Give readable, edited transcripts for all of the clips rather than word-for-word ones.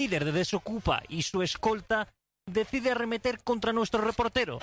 líder de Desocupa y su escolta decide arremeter contra nuestro reportero.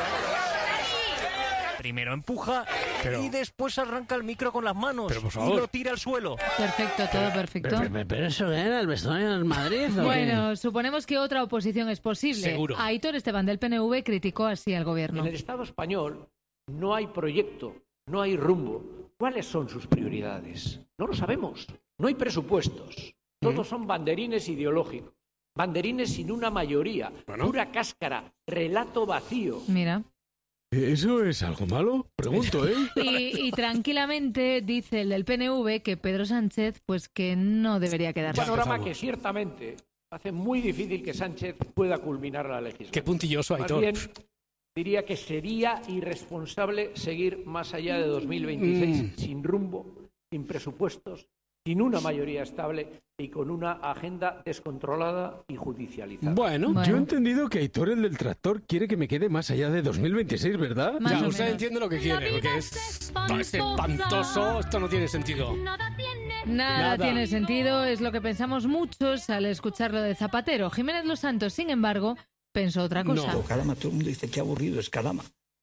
Primero empuja y después arranca el micro con las manos y lo tira al suelo. Perfecto, todo perfecto. Pero eso era el vestuario del Madrid. Bueno, suponemos que otra oposición es posible. Seguro. Aitor Esteban del PNV criticó así al gobierno. En el Estado español no hay proyecto, no hay rumbo. ¿Cuáles son sus prioridades? No lo sabemos. No hay presupuestos. Todos son banderines ideológicos. Banderines sin una mayoría. Pura cáscara. Relato vacío. Mira. ¿Eso es algo malo? Pregunto, ¿eh? Y tranquilamente dice el del PNV que Pedro Sánchez, pues que no debería quedarse. Un panorama que ciertamente hace muy difícil que Sánchez pueda culminar la legislatura. Qué puntilloso, Aitor. Más bien, diría que sería irresponsable seguir más allá de 2026 sin rumbo, sin presupuestos, sin una mayoría estable y con una agenda descontrolada y judicializada. Bueno, yo he entendido que Aitor, el del tractor, quiere que me quede más allá de 2026, ¿verdad? Más o usted menos. entiende lo que quiere, porque es espantoso, esto no tiene sentido. Nada tiene sentido, es lo que pensamos muchos al escuchar lo de Zapatero. Jiménez Los Santos, sin embargo, pensó otra cosa. Kadama, todo el mundo dice que aburrido es Kadama.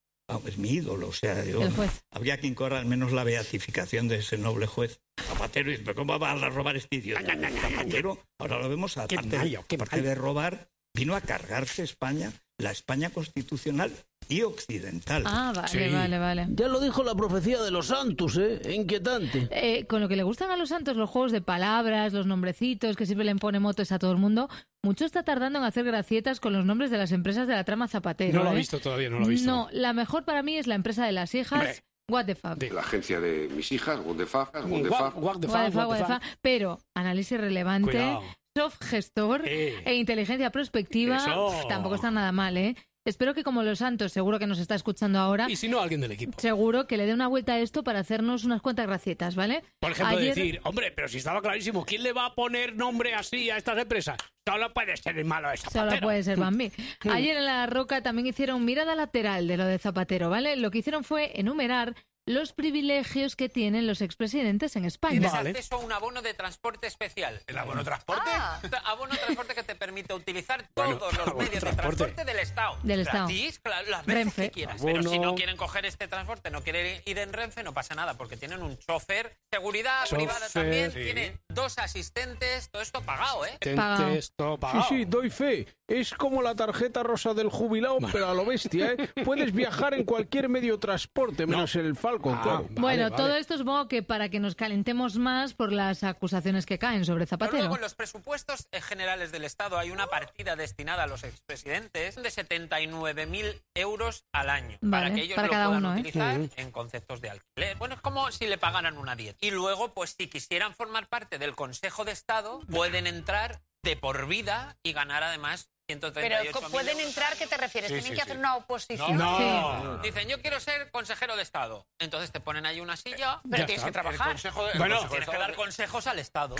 Es mi ídolo, o sea, El juez. habría que incorrer al menos la beatificación de ese noble juez. Zapatero, ¿pero cómo va a robar este idiota? Zapatero, ahora lo vemos, aparte de robar, vino a cargarse España, la España constitucional y occidental. Ah, vale. Ya lo dijo la profecía de los santos, inquietante. Con lo que le gustan a los santos los juegos de palabras, los nombrecitos, que siempre le pone motes a todo el mundo, mucho está tardando en hacer gracietas con los nombres de las empresas de la trama Zapatero. No lo he visto todavía, no lo he visto. No, la mejor para mí es la empresa de las hijas. Hombre. What the fuck. La agencia de mis hijas, What the fuck. What the fuck. Pero análisis relevante, Cuidado. soft gestor e inteligencia prospectiva, Eso. tampoco está nada mal, ¿eh? Espero que como los santos, seguro que nos está escuchando ahora, Y si no, alguien del equipo. seguro que le dé una vuelta a esto para hacernos unas cuantas gracietas, ¿vale? Por ejemplo, decir, hombre, pero si estaba clarísimo, ¿quién le va a poner nombre así a estas empresas? Solo puede ser el malo de Zapatero. Solo puede ser Bambi. Ayer en La Roca también hicieron mirada lateral de lo de Zapatero, ¿vale? Lo que hicieron fue enumerar los privilegios que tienen los expresidentes en España. Tienes acceso a un abono de transporte especial. ¿El abono transporte? Abono de transporte que te permite utilizar todos los medios de transporte del Estado. Del Estado. Gratis, las veces Renfe. que quieras. Pero si no quieren coger este transporte, no quieren ir en Renfe, no pasa nada, porque tienen un chofer, seguridad privada también, tienen 2 asistentes, todo esto pagado, ¿eh? Todo pagado. Sí, doy fe. Es como la tarjeta rosa del jubilado, pero a lo bestia, ¿eh? Puedes viajar en cualquier medio de transporte, menos el Falcon, claro. Bueno, todo esto supongo que para que nos calentemos más por las acusaciones que caen sobre Zapatero. Luego, en los presupuestos generales del Estado hay una partida destinada a los expresidentes de 79.000 euros al año. Para que ellos para lo cada puedan uno, utilizar en conceptos de alquiler. Bueno, es como si le pagaran una dieta. Y luego, pues si quisieran formar parte del Consejo de Estado, pueden entrar de por vida y ganar además 138.000 Pero ¿pueden euros. entrar? ¿Qué te refieres? ¿Tienen que hacer una oposición? No. Dicen, yo quiero ser consejero de Estado. Entonces te ponen ahí una silla. Pero tienes que trabajar. Tienes que dar consejos al Estado.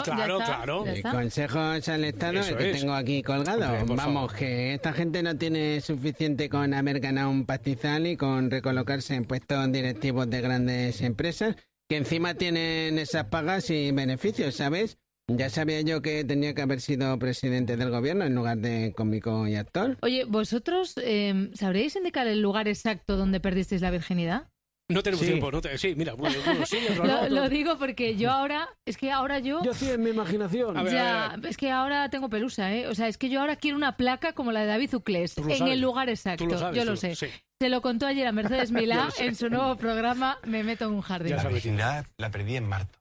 Claro. Consejos al Estado, Eso el que es. tengo aquí colgado. Hombre, por Vamos, favor. que esta gente no tiene suficiente con haber ganado un pastizal y con recolocarse en puestos directivos de grandes empresas, que encima tienen esas pagas y beneficios, ¿sabes? Ya sabía yo que tenía que haber sido presidente del gobierno en lugar de cómico y actor. Oye, ¿vosotros sabríais indicar el lugar exacto donde perdisteis la virginidad? No tenemos tiempo. Sí, mira. Bueno, sí, Lo digo porque yo ahora, yo hacía en mi imaginación. Es que ahora tengo pelusa, ¿eh? O sea, es que yo ahora quiero una placa como la de David Uclés, en el lugar exacto. Yo lo sé. Sí. Se lo contó ayer a Mercedes Milá en su nuevo programa Me meto en un jardín. La virginidad la perdí en Marto.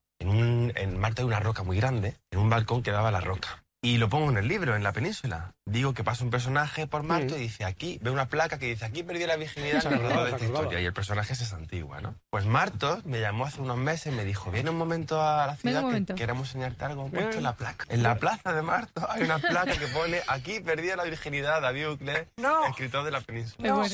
En Marto hay una roca muy grande, en un balcón que daba a la roca. Y lo pongo en el libro, en la península. Digo que pasa un personaje por Marto y dice aquí, ve una placa que dice aquí perdió la virginidad alrededor de esta historia. Y el personaje es esa antigua, ¿no? Pues Marto me llamó hace unos meses y me dijo, viene un momento a la ciudad que queremos enseñarte algo. He puesto la placa. En la plaza de Marto hay una placa que pone aquí perdió la virginidad David Uclés, escritor de la península.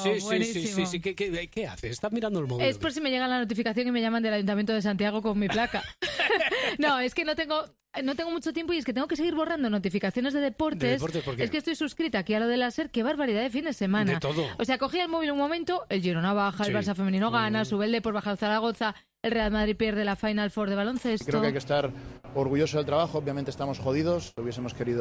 Sí. ¿Qué haces? Estás mirando el móvil. Es por si me llega la notificación y me llaman del Ayuntamiento de Santiago con mi placa. No, es que no tengo mucho tiempo y es que tengo que seguir borrando notificaciones de deportes. ¿Por qué? Es que estoy suscrita aquí a lo de la SER. Qué barbaridad de fin de semana. De todo. O sea, cogía el móvil un momento, el Girona baja, el Barça femenino gana, sube el Depor, baja el Zaragoza, el Real Madrid pierde la Final Four de baloncesto. Creo que hay que estar orgulloso del trabajo. Obviamente estamos jodidos. Hubiésemos querido